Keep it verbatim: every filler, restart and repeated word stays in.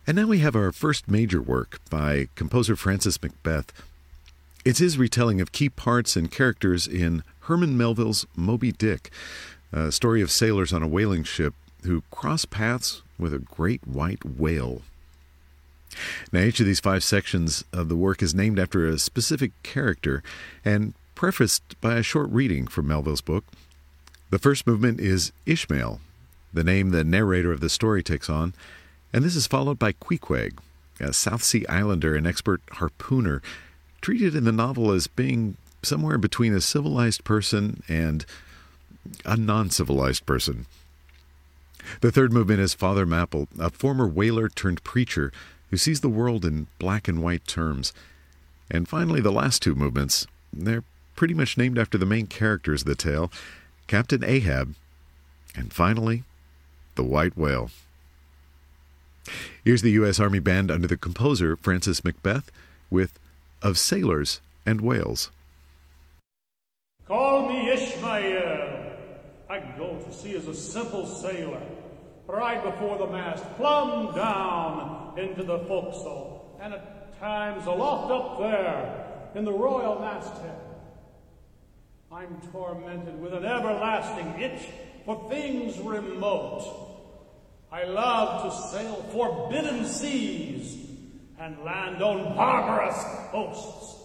And now we have our first major work by composer Francis McBeth. It's his retelling of key parts and characters in Herman Melville's Moby Dick, a story of sailors on a whaling ship who cross paths with a great white whale. Now, each of these five sections of the work is named after a specific character and prefaced by a short reading from Melville's book. The first movement is Ishmael, the name the narrator of the story takes on, and this is followed by Queequeg, a South Sea Islander and expert harpooner, treated in the novel as being somewhere between a civilized person and a non-civilized person. The third movement is Father Mapple, a former whaler turned preacher who sees the world in black and white terms. And finally, the last two movements, they're pretty much named after the main characters of the tale, Captain Ahab, and finally, the White Whale. Here's the U S Army Band under the composer Francis McBeth with Of Sailors and Whales. Call me Ishmael. I go to sea as a simple sailor, right before the mast, plumb down into the forecastle, and at times aloft up there in the royal masthead. I'm tormented with an everlasting itch for things remote. I love to sail forbidden seas and land on barbarous coasts.